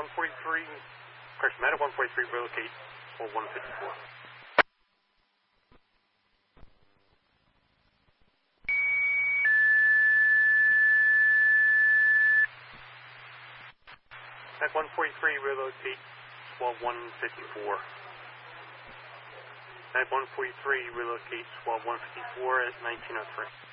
143, correction, Matic 143, relocate 154. Mac 143, relocate 154. Mac 143, relocate 154 at 1903.